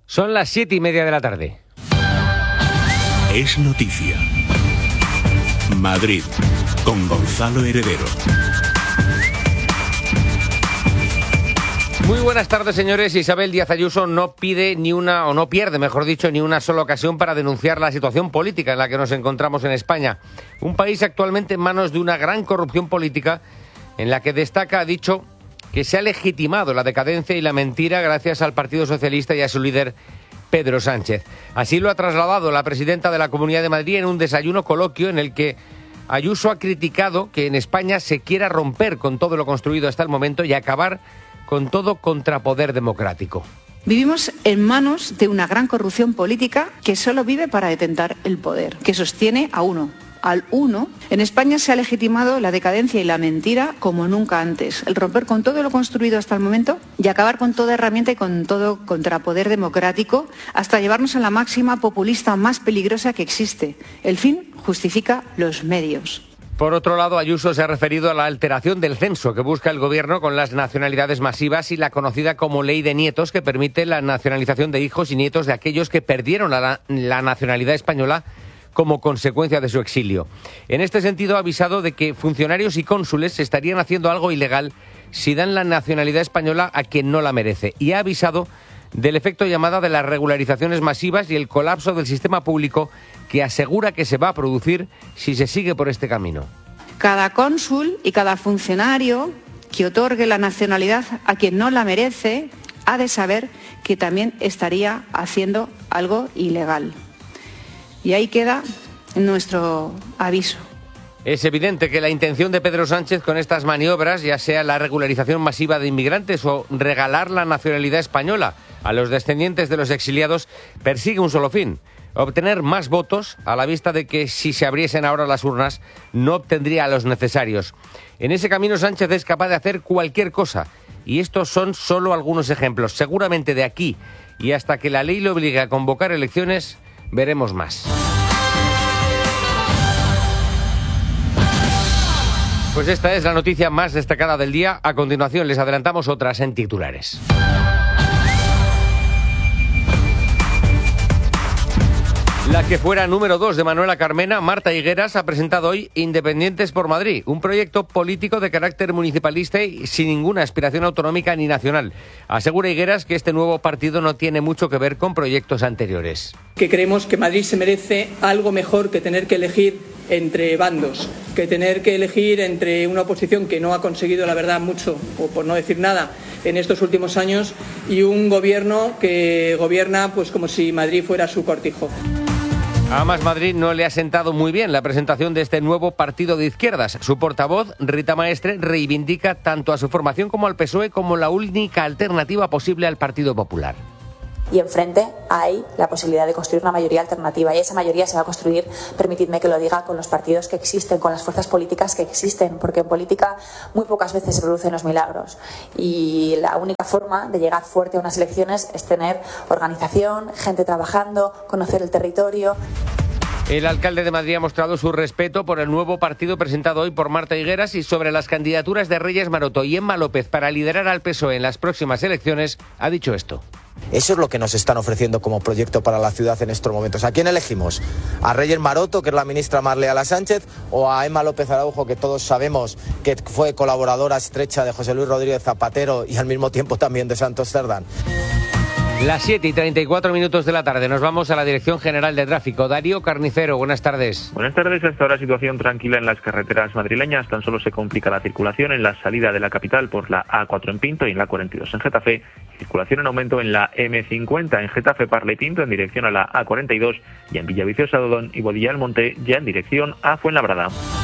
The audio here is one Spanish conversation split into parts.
Son las 7:30 de la tarde. Es noticia. Madrid, con Gonzalo Heredero. Muy buenas tardes, señores. Isabel Díaz Ayuso no pierde ni una sola ocasión para denunciar la situación política en la que nos encontramos en España. Un país actualmente en manos de una gran corrupción política en la que destaca, ha dicho, que se ha legitimado la decadencia y la mentira gracias al Partido Socialista y a su líder Pedro Sánchez. Así lo ha trasladado la presidenta de la Comunidad de Madrid en un desayuno coloquio en el que Ayuso ha criticado que en España se quiera romper con todo lo construido hasta el momento y acabar con todo contrapoder democrático. Vivimos en manos de una gran corrupción política que solo vive para detentar el poder, que sostiene a uno. Al uno, en España se ha legitimado la decadencia y la mentira como nunca antes. El romper con todo lo construido hasta el momento y acabar con toda herramienta y con todo contrapoder democrático hasta llevarnos a la máxima populista más peligrosa que existe. El fin justifica los medios. Por otro lado, Ayuso se ha referido a la alteración del censo que busca el gobierno con las nacionalidades masivas y la conocida como ley de nietos, que permite la nacionalización de hijos y nietos de aquellos que perdieron la nacionalidad española como consecuencia de su exilio. En este sentido, ha avisado de que funcionarios y cónsules estarían haciendo algo ilegal si dan la nacionalidad española a quien no la merece. Y ha avisado del efecto llamada de las regularizaciones masivas y el colapso del sistema público que asegura que se va a producir si se sigue por este camino. Cada cónsul y cada funcionario que otorgue la nacionalidad a quien no la merece ha de saber que también estaría haciendo algo ilegal. Y ahí queda nuestro aviso. Es evidente que la intención de Pedro Sánchez con estas maniobras, ya sea la regularización masiva de inmigrantes o regalar la nacionalidad española a los descendientes de los exiliados, persigue un solo fin: obtener más votos, a la vista de que si se abriesen ahora las urnas no obtendría a los necesarios. En ese camino Sánchez es capaz de hacer cualquier cosa, y estos son solo algunos ejemplos. Seguramente de aquí y hasta que la ley le obligue a convocar elecciones, veremos más. Pues esta es la noticia más destacada del día. A continuación les adelantamos otras en titulares. La que fuera número 2 de Manuela Carmena, Marta Higueras, ha presentado hoy Independientes por Madrid, un proyecto político de carácter municipalista y sin ninguna aspiración autonómica ni nacional. Asegura Higueras que este nuevo partido no tiene mucho que ver con proyectos anteriores. Que creemos que Madrid se merece algo mejor que tener que elegir entre bandos, que tener que elegir entre una oposición que no ha conseguido, la verdad, mucho, o por no decir nada, en estos últimos años, y un gobierno que gobierna pues como si Madrid fuera su cortijo. A Más Madrid no le ha sentado muy bien la presentación de este nuevo partido de izquierdas. Su portavoz, Rita Maestre, reivindica tanto a su formación como al PSOE como la única alternativa posible al Partido Popular. Y enfrente hay la posibilidad de construir una mayoría alternativa, y esa mayoría se va a construir, permitidme que lo diga, con los partidos que existen, con las fuerzas políticas que existen, porque en política muy pocas veces se producen los milagros, y la única forma de llegar fuerte a unas elecciones es tener organización, gente trabajando, conocer el territorio. El alcalde de Madrid ha mostrado su respeto por el nuevo partido presentado hoy por Marta Higueras y sobre las candidaturas de Reyes Maroto y Emma López para liderar al PSOE en las próximas elecciones. Ha dicho esto: eso es lo que nos están ofreciendo como proyecto para la ciudad en estos momentos. ¿A quién elegimos? ¿A Reyes Maroto, que es la ministra más leal a Sánchez, o a Emma López Araujo, que todos sabemos que fue colaboradora estrecha de José Luis Rodríguez Zapatero y al mismo tiempo también de Santos Cerdán? Las 7:34 de la tarde. Nos vamos a la Dirección General de Tráfico. Darío Carnicero, buenas tardes. Buenas tardes. Hasta ahora situación tranquila en las carreteras madrileñas. Tan solo se complica la circulación en la salida de la capital por la A4 en Pinto y en la 42 en Getafe. Circulación en aumento en la M50 en Getafe, Parla y Pinto en dirección a la A42 y en Villaviciosa, Dodón y Bodilla del Monte ya en dirección a Fuenlabrada.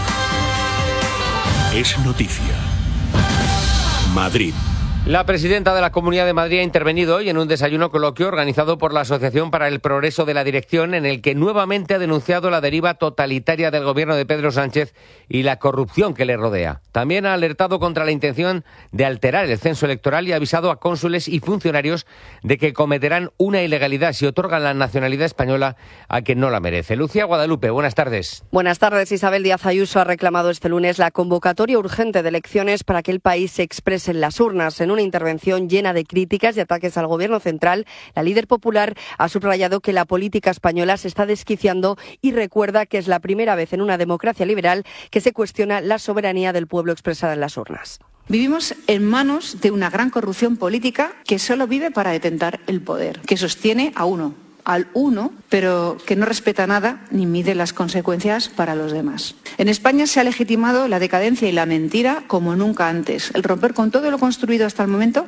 Es noticia. Madrid. La presidenta de la Comunidad de Madrid ha intervenido hoy en un desayuno coloquio organizado por la Asociación para el Progreso de la Dirección, en el que nuevamente ha denunciado la deriva totalitaria del gobierno de Pedro Sánchez y la corrupción que le rodea. También ha alertado contra la intención de alterar el censo electoral y ha avisado a cónsules y funcionarios de que cometerán una ilegalidad si otorgan la nacionalidad española a quien no la merece. Lucía Guadalupe, buenas tardes. Buenas tardes. Isabel Díaz Ayuso ha reclamado este lunes la convocatoria urgente de elecciones para que el país se exprese en las urnas. En un una intervención llena de críticas y ataques al gobierno central, la líder popular ha subrayado que la política española se está desquiciando y recuerda que es la primera vez en una democracia liberal que se cuestiona la soberanía del pueblo expresada en las urnas. Vivimos en manos de una gran corrupción política que solo vive para detentar el poder, que sostiene al uno, pero que no respeta nada ni mide las consecuencias para los demás. En España se ha legitimado la decadencia y la mentira como nunca antes. El romper con todo lo construido hasta el momento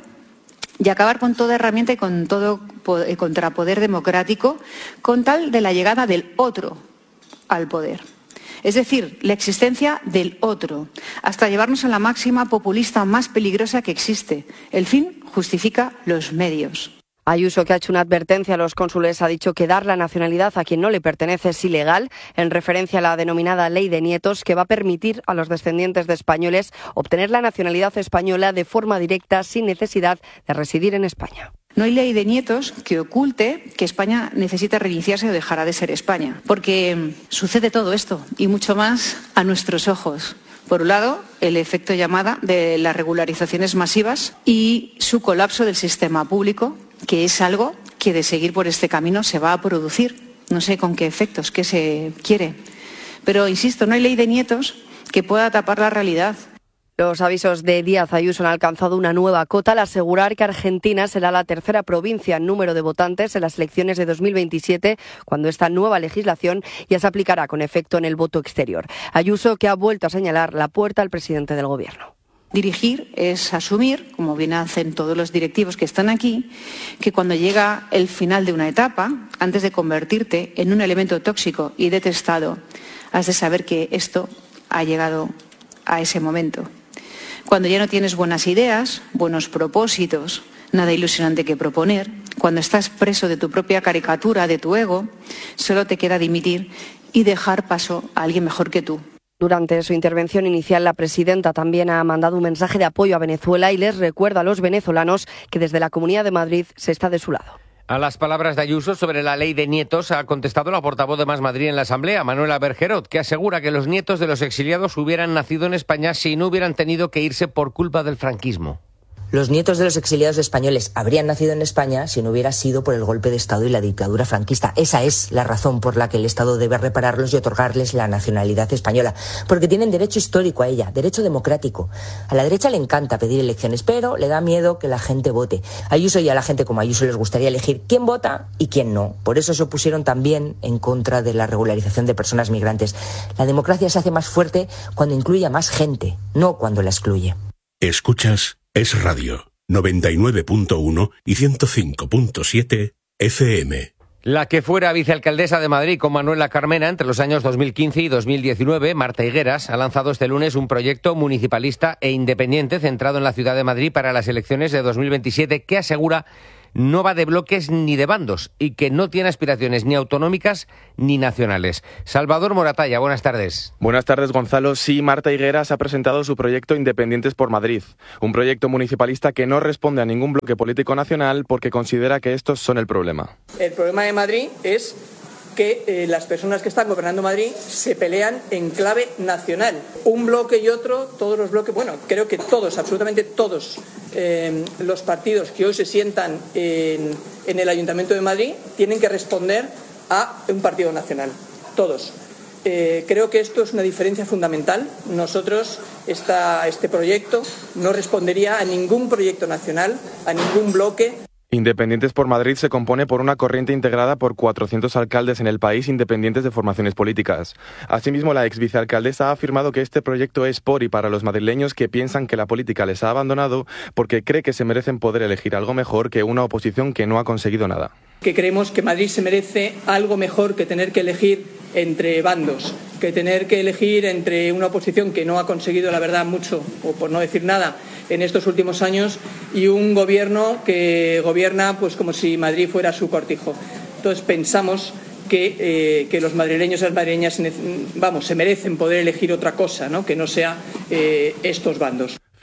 y acabar con toda herramienta y con todo contrapoder democrático con tal de la llegada del otro al poder. Es decir, la existencia del otro, hasta llevarnos a la máxima populista más peligrosa que existe. El fin justifica los medios. Ayuso, que ha hecho una advertencia a los cónsules, ha dicho que dar la nacionalidad a quien no le pertenece es ilegal, en referencia a la denominada Ley de Nietos, que va a permitir a los descendientes de españoles obtener la nacionalidad española de forma directa sin necesidad de residir en España. No hay ley de nietos que oculte que España necesita reiniciarse o dejará de ser España, porque sucede todo esto y mucho más a nuestros ojos. Por un lado, el efecto llamada de las regularizaciones masivas y su colapso del sistema público, que es algo que de seguir por este camino se va a producir. No sé con qué efectos, qué se quiere. Pero, insisto, no hay ley de nietos que pueda tapar la realidad. Los avisos de Díaz Ayuso han alcanzado una nueva cota al asegurar que Argentina será la tercera provincia en número de votantes en las elecciones de 2027, cuando esta nueva legislación ya se aplicará con efecto en el voto exterior. Ayuso, que ha vuelto a señalar la puerta al presidente del Gobierno. Dirigir es asumir, como bien hacen todos los directivos que están aquí, que cuando llega el final de una etapa, antes de convertirte en un elemento tóxico y detestado, has de saber que esto ha llegado a ese momento. Cuando ya no tienes buenas ideas, buenos propósitos, nada ilusionante que proponer, cuando estás preso de tu propia caricatura, de tu ego, solo te queda dimitir y dejar paso a alguien mejor que tú. Durante su intervención inicial, la presidenta también ha mandado un mensaje de apoyo a Venezuela y les recuerda a los venezolanos que desde la Comunidad de Madrid se está de su lado. A las palabras de Ayuso sobre la ley de nietos ha contestado la portavoz de Más Madrid en la Asamblea, Manuela Bergerot, que asegura que los nietos de los exiliados hubieran nacido en España si no hubieran tenido que irse por culpa del franquismo. Los nietos de los exiliados españoles habrían nacido en España si no hubiera sido por el golpe de Estado y la dictadura franquista. Esa es la razón por la que el Estado debe repararlos y otorgarles la nacionalidad española, porque tienen derecho histórico a ella, derecho democrático. A la derecha le encanta pedir elecciones, pero le da miedo que la gente vote. A Ayuso y a la gente como Ayuso les gustaría elegir quién vota y quién no. Por eso se opusieron también en contra de la regularización de personas migrantes. La democracia se hace más fuerte cuando incluye a más gente, no cuando la excluye. Escuchas Es Radio 99.1 y 105.7 FM. La que fuera vicealcaldesa de Madrid con Manuela Carmena entre los años 2015 y 2019, Marta Higueras, ha lanzado este lunes un proyecto municipalista e independiente centrado en la ciudad de Madrid para las elecciones de 2027 que asegura no va de bloques ni de bandos y que no tiene aspiraciones ni autonómicas ni nacionales. Salvador Moratalla, buenas tardes. Buenas tardes, Gonzalo. Sí, Marta Higueras ha presentado su proyecto Independientes por Madrid, un proyecto municipalista que no responde a ningún bloque político nacional porque considera que estos son el problema. El problema de Madrid es que las personas que están gobernando Madrid se pelean en clave nacional. Un bloque y otro, todos los bloques, bueno, creo que todos, absolutamente todos los partidos que hoy se sientan en el Ayuntamiento de Madrid tienen que responder a un partido nacional, todos. Creo que esto es una diferencia fundamental. Nosotros, este proyecto no respondería a ningún proyecto nacional, a ningún bloque. Independientes por Madrid se compone por una corriente integrada por 400 alcaldes en el país independientes de formaciones políticas. Asimismo, la ex vicealcaldesa ha afirmado que este proyecto es por y para los madrileños que piensan que la política les ha abandonado porque cree que se merecen poder elegir algo mejor que una oposición que no ha conseguido nada. Que creemos que Madrid se merece algo mejor que tener que elegir entre bandos, que tener que elegir entre una oposición que no ha conseguido, la verdad, mucho, o por no decir nada, en estos últimos años, y un gobierno que gobierna pues como si Madrid fuera su cortijo. Entonces pensamos que los madrileños y las madrileñas se merecen poder elegir otra cosa, ¿no? Que no sea estos bandos.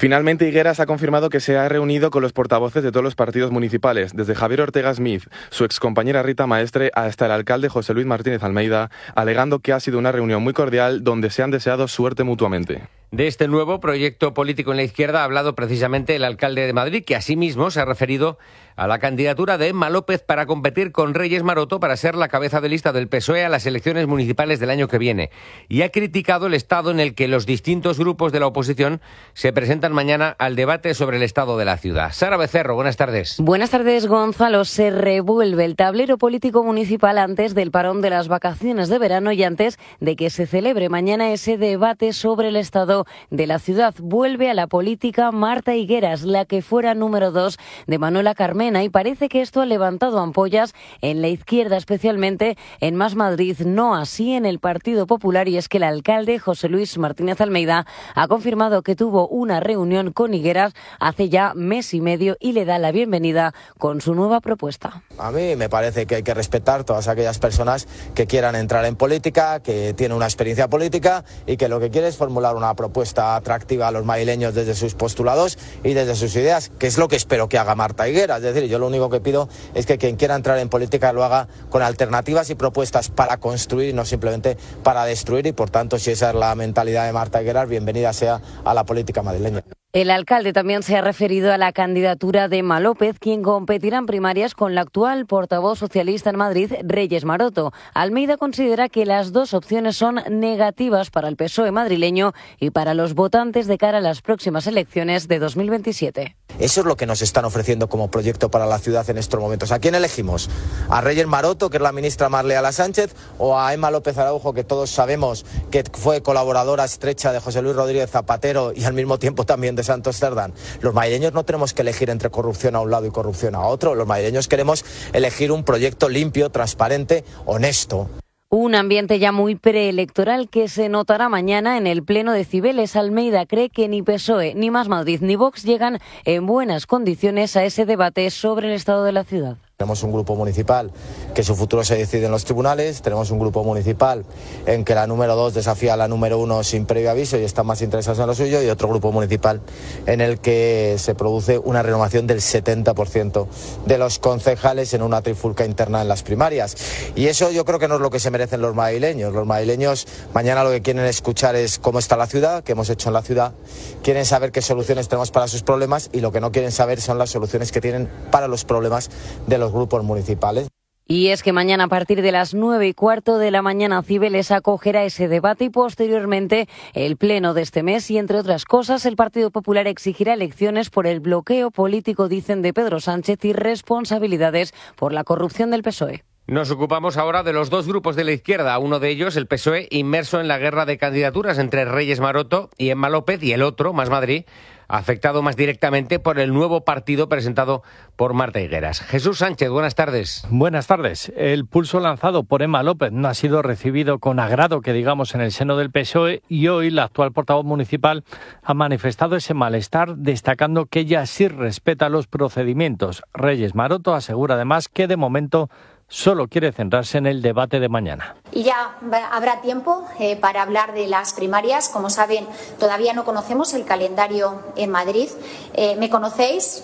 Finalmente, Higueras ha confirmado que se ha reunido con los portavoces de todos los partidos municipales, desde Javier Ortega Smith, su excompañera Rita Maestre, hasta el alcalde José Luis Martínez Almeida, alegando que ha sido una reunión muy cordial donde se han deseado suerte mutuamente. De este nuevo proyecto político en la izquierda ha hablado precisamente el alcalde de Madrid, que asimismo se ha referido a la candidatura de Emma López para competir con Reyes Maroto para ser la cabeza de lista del PSOE a las elecciones municipales del año que viene. Y ha criticado el estado en el que los distintos grupos de la oposición se presentan mañana al debate sobre el estado de la ciudad. Sara Becerro, buenas tardes. Buenas tardes, Gonzalo. Se revuelve el tablero político municipal antes del parón de las vacaciones de verano y antes de que se celebre mañana ese debate sobre el estado de la ciudad. Vuelve a la política Marta Higueras, la que fuera número 2 de Manuela Carmena, y parece que esto ha levantado ampollas en la izquierda, especialmente en Más Madrid, no así en el Partido Popular, y es que el alcalde José Luis Martínez Almeida ha confirmado que tuvo una reunión con Higueras hace ya mes y medio y le da la bienvenida con su nueva propuesta. A mí me parece que hay que respetar todas aquellas personas que quieran entrar en política, que tienen una experiencia política y que lo que quieren es formular una propuesta atractiva a los madrileños desde sus postulados y desde sus ideas, que es lo que espero que haga Marta Higueras. Es decir, yo lo único que pido es que quien quiera entrar en política lo haga con alternativas y propuestas para construir y no simplemente para destruir, y por tanto, si esa es la mentalidad de Marta Higueras, bienvenida sea a la política madrileña. El alcalde también se ha referido a la candidatura de Emma López, quien competirá en primarias con la actual portavoz socialista en Madrid, Reyes Maroto. Almeida considera que las dos opciones son negativas para el PSOE madrileño y para los votantes de cara a las próximas elecciones de 2027. Eso es lo que nos están ofreciendo como proyecto para la ciudad en estos momentos. ¿A quién elegimos? ¿A Reyes Maroto, que es la ministra Marleala Sánchez, o a Emma López Araujo, que todos sabemos que fue colaboradora estrecha de José Luis Rodríguez Zapatero y al mismo tiempo también de Santos Cerdán? Los madrileños no tenemos que elegir entre corrupción a un lado y corrupción a otro. Los madrileños queremos elegir un proyecto limpio, transparente, honesto. Un ambiente ya muy preelectoral que se notará mañana en el Pleno de Cibeles. Almeida cree que ni PSOE, ni Más Madrid, ni Vox llegan en buenas condiciones a ese debate sobre el estado de la ciudad. Tenemos un grupo municipal que su futuro se decide en los tribunales, tenemos un grupo municipal en que la número 2 desafía a la número 1 sin previo aviso y están más interesados en lo suyo, y otro grupo municipal en el que se produce una renovación del 70% de los concejales en una trifulca interna en las primarias. Y eso yo creo que no es lo que se merecen los madrileños. Los madrileños mañana lo que quieren escuchar es cómo está la ciudad, qué hemos hecho en la ciudad, quieren saber qué soluciones tenemos para sus problemas, y lo que no quieren saber son las soluciones que tienen para los problemas de los grupos municipales. Y es que mañana a partir de las 9:15 de la mañana Cibeles acogerá ese debate y posteriormente el pleno de este mes, y entre otras cosas el Partido Popular exigirá elecciones por el bloqueo político, dicen, de Pedro Sánchez y responsabilidades por la corrupción del PSOE. Nos ocupamos ahora de los dos grupos de la izquierda, uno de ellos, el PSOE, inmerso en la guerra de candidaturas entre Reyes Maroto y Emma López, y el otro, Más Madrid, afectado más directamente por el nuevo partido presentado por Marta Higueras. Jesús Sánchez, buenas tardes. Buenas tardes. El pulso lanzado por Emma López no ha sido recibido con agrado, que digamos, en el seno del PSOE, y hoy la actual portavoz municipal ha manifestado ese malestar, destacando que ella sí respeta los procedimientos. Reyes Maroto asegura además que de momento solo quiere centrarse en el debate de mañana. Y ya habrá tiempo para hablar de las primarias. Como saben, todavía no conocemos el calendario en Madrid. Me conocéis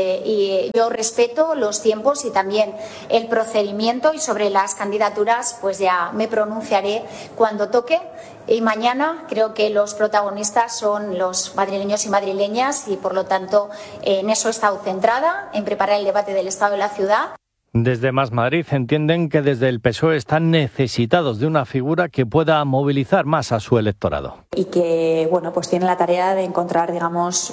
y yo respeto los tiempos y también el procedimiento, y sobre las candidaturas pues ya me pronunciaré cuando toque. Y mañana creo que los protagonistas son los madrileños y madrileñas, y por lo tanto en eso he estado centrada, en preparar el debate del estado de la ciudad. Desde Más Madrid entienden que desde el PSOE están necesitados de una figura que pueda movilizar más a su electorado. Y que, bueno, pues tiene la tarea de encontrar, digamos,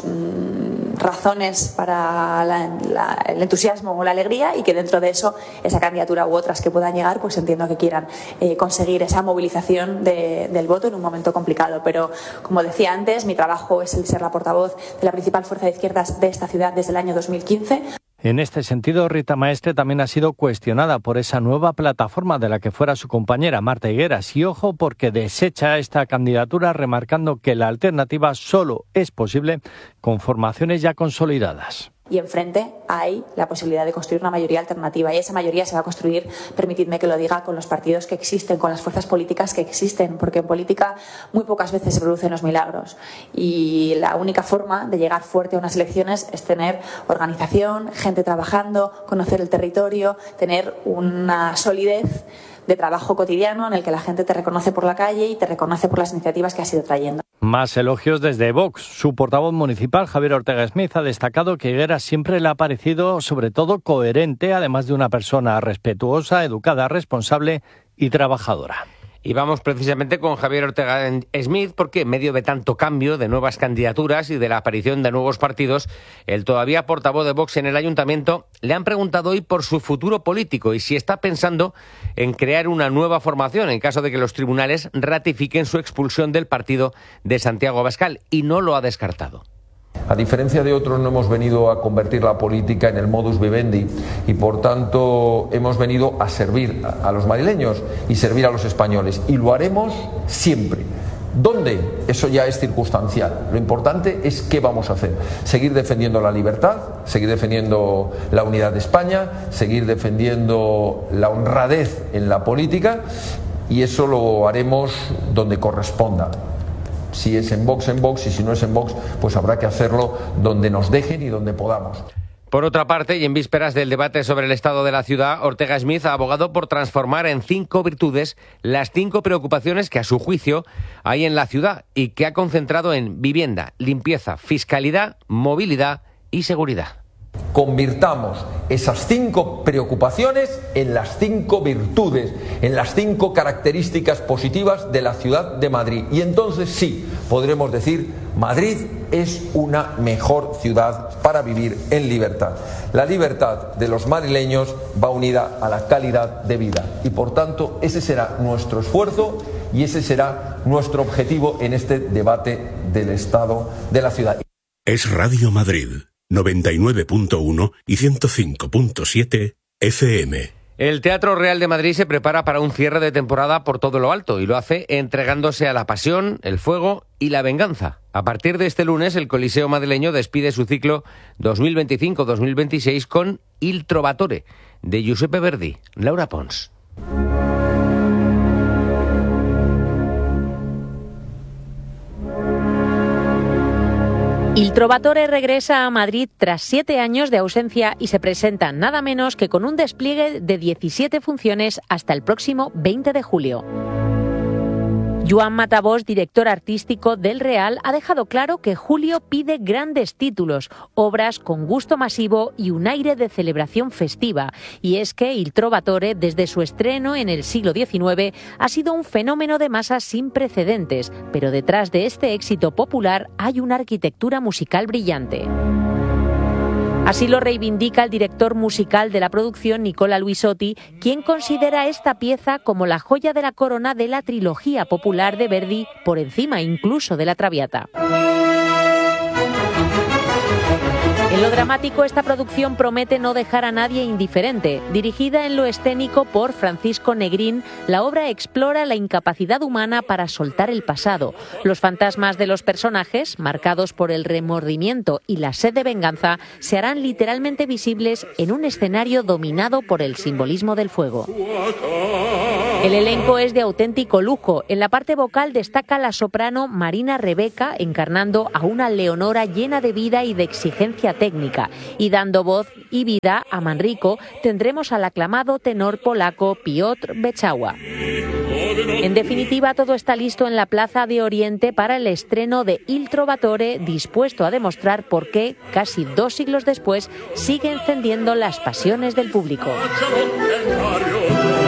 razones para el entusiasmo o la alegría, y que dentro de eso, esa candidatura u otras que puedan llegar, pues entiendo que quieran conseguir esa movilización del voto en un momento complicado. Pero, como decía antes, mi trabajo es el de ser la portavoz de la principal fuerza de izquierdas de esta ciudad desde el año 2015. En este sentido, Rita Maestre también ha sido cuestionada por esa nueva plataforma de la que fuera su compañera Marta Higueras. Y ojo, porque desecha esta candidatura, remarcando que la alternativa solo es posible con formaciones ya consolidadas. Y enfrente hay la posibilidad de construir una mayoría alternativa y esa mayoría se va a construir, permitidme que lo diga, con los partidos que existen, con las fuerzas políticas que existen, porque en política muy pocas veces se producen los milagros y la única forma de llegar fuerte a unas elecciones es tener organización, gente trabajando, conocer el territorio, tener una solidez de trabajo cotidiano en el que la gente te reconoce por la calle y te reconoce por las iniciativas que has ido trayendo. Más elogios desde Vox. Su portavoz municipal, Javier Ortega Smith, ha destacado que Higueras siempre le ha parecido, sobre todo, coherente, además de una persona respetuosa, educada, responsable y trabajadora. Y vamos precisamente con Javier Ortega Smith porque en medio de tanto cambio, de nuevas candidaturas y de la aparición de nuevos partidos, el todavía portavoz de Vox en el ayuntamiento le han preguntado hoy por su futuro político y si está pensando en crear una nueva formación en caso de que los tribunales ratifiquen su expulsión del partido de Santiago Abascal, y no lo ha descartado. A diferencia de otros, no hemos venido a convertir la política en el modus vivendi y, por tanto, hemos venido a servir a los madrileños y servir a los españoles. Y lo haremos siempre. ¿Dónde? Eso ya es circunstancial. Lo importante es qué vamos a hacer. Seguir defendiendo la libertad, seguir defendiendo la unidad de España, seguir defendiendo la honradez en la política, y eso lo haremos donde corresponda. Si es en Vox, y si no es en Vox, pues habrá que hacerlo donde nos dejen y donde podamos. Por otra parte, y en vísperas del debate sobre el estado de la ciudad, Ortega Smith ha abogado por transformar en 5 virtudes las 5 preocupaciones que, a su juicio, hay en la ciudad y que ha concentrado en vivienda, limpieza, fiscalidad, movilidad y seguridad. Convirtamos esas 5 preocupaciones en las 5 virtudes, en las 5 características positivas de la ciudad de Madrid. Y entonces sí, podremos decir, Madrid es una mejor ciudad para vivir en libertad. La libertad de los madrileños va unida a la calidad de vida. Y por tanto, ese será nuestro esfuerzo y ese será nuestro objetivo en este debate del estado de la ciudad. Es Radio Madrid. 99.1 y 105.7 FM. El Teatro Real de Madrid se prepara para un cierre de temporada por todo lo alto y lo hace entregándose a la pasión, el fuego y la venganza. A partir de este lunes, el Coliseo madrileño despide su ciclo 2025-2026 con Il Trovatore, de Giuseppe Verdi. Laura Pons. Il Trovatore regresa a Madrid tras 7 años de ausencia y se presenta nada menos que con un despliegue de 17 funciones hasta el próximo 20 de julio. Joan Matabós, director artístico del Real, ha dejado claro que julio pide grandes títulos, obras con gusto masivo y un aire de celebración festiva. Y es que Il Trovatore, desde su estreno en el siglo XIX, ha sido un fenómeno de masas sin precedentes, pero detrás de este éxito popular hay una arquitectura musical brillante. Así lo reivindica el director musical de la producción, Nicola Luisotti, quien considera esta pieza como la joya de la corona de la trilogía popular de Verdi, por encima incluso de la Traviata. En lo dramático, esta producción promete no dejar a nadie indiferente. Dirigida en lo escénico por Francisco Negrín, la obra explora la incapacidad humana para soltar el pasado. Los fantasmas de los personajes, marcados por el remordimiento y la sed de venganza, se harán literalmente visibles en un escenario dominado por el simbolismo del fuego. El elenco es de auténtico lujo. En la parte vocal destaca la soprano Marina Rebeca, encarnando a una Leonora llena de vida y de exigencia técnica, y dando voz y vida a Manrico tendremos al aclamado tenor polaco Piotr Beczała. En definitiva, todo está listo en la Plaza de Oriente para el estreno de Il Trovatore, dispuesto a demostrar por qué, casi 2 siglos después, sigue encendiendo las pasiones del público.